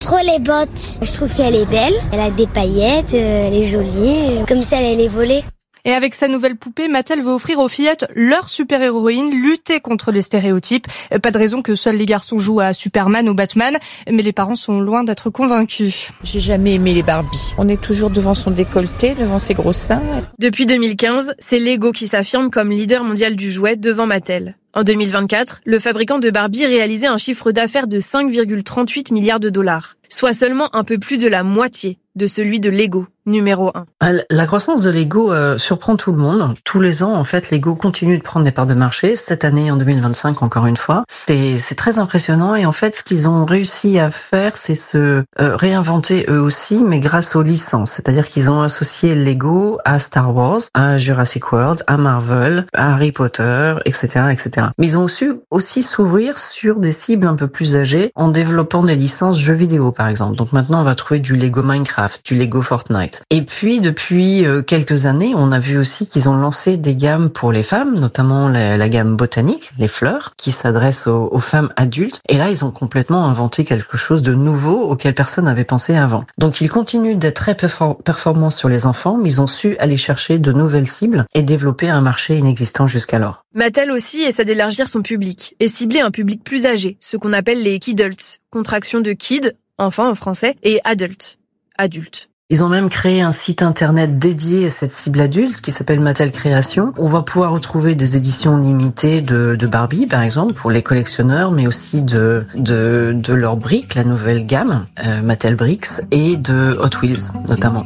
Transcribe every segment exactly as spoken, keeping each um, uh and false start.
Trop les bottes. Je trouve qu'elle est belle. Elle a des paillettes, euh, elle est jolie. Comme ça, elle allait voler. Et avec sa nouvelle poupée, Mattel veut offrir aux fillettes leur super-héroïne, lutter contre les stéréotypes. Pas de raison que seuls les garçons jouent à Superman ou Batman, mais les parents sont loin d'être convaincus. J'ai jamais aimé les Barbies. On est toujours devant son décolleté, devant ses gros seins. Depuis deux mille quinze, c'est Lego qui s'affirme comme leader mondial du jouet devant Mattel. En deux mille vingt-quatre, le fabricant de Barbie réalisait un chiffre d'affaires de cinq virgule trente-huit milliards de dollars, soit seulement un peu plus de la moitié de celui de Lego, numéro un. La croissance de Lego euh, surprend tout le monde. Tous les ans, en fait, Lego continue de prendre des parts de marché. Cette année, en deux mille vingt-cinq, encore une fois. C'est, c'est très impressionnant. Et en fait, ce qu'ils ont réussi à faire, c'est se euh, réinventer eux aussi, mais grâce aux licences. C'est-à-dire qu'ils ont associé Lego à Star Wars, à Jurassic World, à Marvel, à Harry Potter, et cetera, et cetera. Mais ils ont su aussi s'ouvrir sur des cibles un peu plus âgées en développant des licences jeux vidéo, par exemple. Donc maintenant, on va trouver du Lego Minecraft, du Lego Fortnite. Et puis, depuis euh, quelques années, on a vu aussi qu'ils ont lancé des gammes pour les femmes, notamment la, la gamme botanique, les fleurs, qui s'adresse aux, aux femmes adultes. Et là, ils ont complètement inventé quelque chose de nouveau auquel personne n'avait pensé avant. Donc, ils continuent d'être très perfor- performants sur les enfants, mais ils ont su aller chercher de nouvelles cibles et développer un marché inexistant jusqu'alors. Mattel aussi essaie d'élargir son public et cibler un public plus âgé, ce qu'on appelle les kidults, contraction de kid, enfant en français, et adult, adulte. Ils ont même créé un site internet dédié à cette cible adulte qui s'appelle Mattel Création. On va pouvoir retrouver des éditions limitées de, de Barbie, par exemple, pour les collectionneurs, mais aussi de, de, de leurs briques, la nouvelle gamme, euh, Mattel Bricks, et de Hot Wheels, notamment.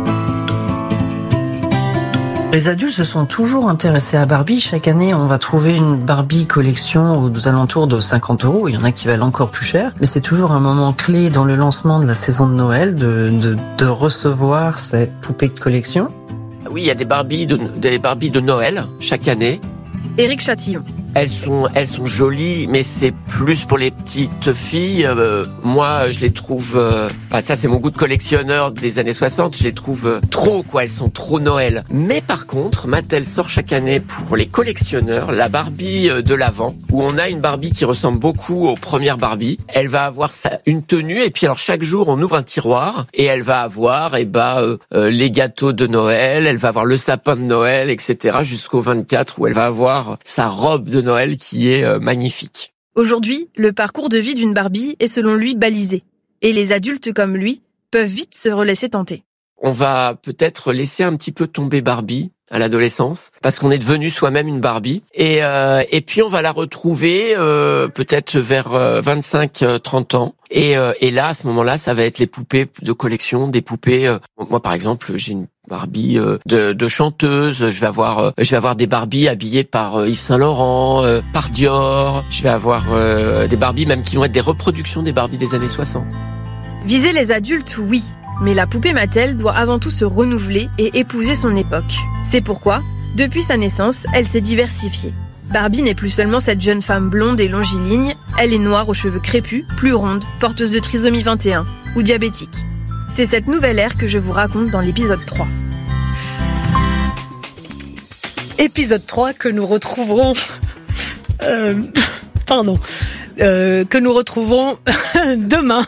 Les adultes se sont toujours intéressés à Barbie. Chaque année, on va trouver une Barbie collection aux alentours de cinquante euros. Il y en a qui valent encore plus cher. Mais c'est toujours un moment clé dans le lancement de la saison de Noël de, de, de recevoir cette poupée de collection. Oui, il y a des Barbies de, des Barbies de Noël chaque année. Éric Chatillon. Elles sont, elles sont jolies, mais c'est plus pour les petites filles. Euh, moi, je les trouve... Euh, bah ça, c'est mon goût de collectionneur des années soixante. Je les trouve euh, trop, quoi. Elles sont trop Noël. Mais par contre, Mattel sort chaque année pour les collectionneurs la Barbie euh, de l'Avent, où on a une Barbie qui ressemble beaucoup aux premières Barbie. Elle va avoir sa, une tenue, et puis alors chaque jour, on ouvre un tiroir, et elle va avoir eh bah, euh, euh, les gâteaux de Noël, elle va avoir le sapin de Noël, et cetera, jusqu'au vingt-quatre, où elle va avoir sa robe de Noël qui est euh, magnifique. Aujourd'hui, le parcours de vie d'une Barbie est selon lui balisé. Et les adultes comme lui peuvent vite se relaisser tenter. On va peut-être laisser un petit peu tomber Barbie à l'adolescence, parce qu'on est devenu soi-même une Barbie. Et, euh, et puis on va la retrouver euh, peut-être vers euh, vingt-cinq trente ans. Et, euh, et là, à ce moment-là, ça va être les poupées de collection, des poupées... Euh, moi, par exemple, j'ai une Barbie euh, de, de chanteuse. Je vais avoir, euh, je vais avoir des Barbies habillées par euh, Yves Saint Laurent, euh, par Dior. Je vais avoir euh, des Barbies même qui vont être des reproductions des Barbies des années soixante. Viser les adultes, oui. Mais la poupée Mattel doit avant tout se renouveler et épouser son époque. C'est pourquoi, depuis sa naissance, elle s'est diversifiée. Barbie n'est plus seulement cette jeune femme blonde et longiligne, elle est noire aux cheveux crépus, plus ronde, porteuse de trisomie vingt et un ou diabétique. C'est cette nouvelle ère que je vous raconte dans l'épisode trois. Épisode trois que nous retrouverons... Euh, pardon. Euh, que nous retrouverons demain.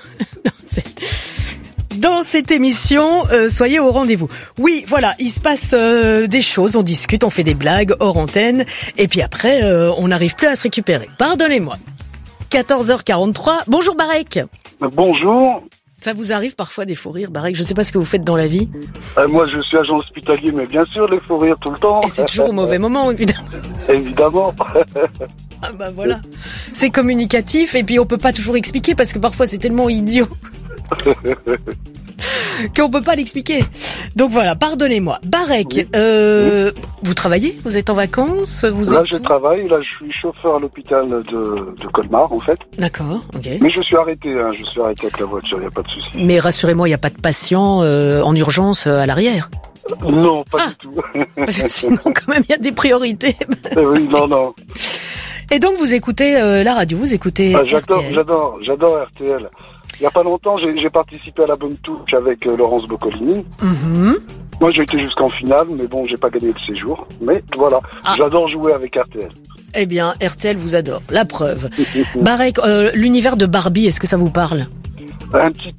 Dans cette émission, euh, soyez au rendez-vous. Oui, voilà, il se passe euh, des choses, on discute, on fait des blagues hors antenne, et puis après, euh, on n'arrive plus à se récupérer. Pardonnez-moi. quatorze heures quarante-trois, bonjour Barek. Bonjour. Ça vous arrive parfois des fous rires, Barek? Je ne sais pas ce que vous faites dans la vie. Euh, moi, je suis agent hospitalier, mais bien sûr, les fous rires tout le temps. Et c'est toujours au mauvais moment, évidemment. Évidemment. Ah bah voilà. C'est communicatif, et puis on peut pas toujours expliquer, parce que parfois c'est tellement idiot qu'on peut pas l'expliquer. Donc voilà, pardonnez-moi. Barek, oui. euh, oui. Vous travaillez? Vous êtes en vacances? Vous Là, êtes... je travaille. Là, je suis chauffeur à l'hôpital de, de Colmar, en fait. D'accord, ok. Mais je suis arrêté, hein. Je suis arrêté avec la voiture, il n'y a pas de souci. Mais rassurez-moi, il n'y a pas de patient euh, en urgence euh, à l'arrière? Non, pas ah, du tout. Parce que sinon, quand même, il y a des priorités. Oui, non, non. Et donc, vous écoutez euh, la radio, vous écoutez ah, j'adore, R T L. J'adore, j'adore R T L. Il n'y a pas longtemps, j'ai, j'ai participé à la Bonne Touche avec euh, Laurence Boccolini. Mm-hmm. Moi, j'ai été jusqu'en finale, mais bon, j'ai pas gagné le séjour. Mais voilà, ah. J'adore jouer avec R T L. Eh bien, R T L vous adore, la preuve. Barek, euh, l'univers de Barbie, est-ce que ça vous parle? Un petit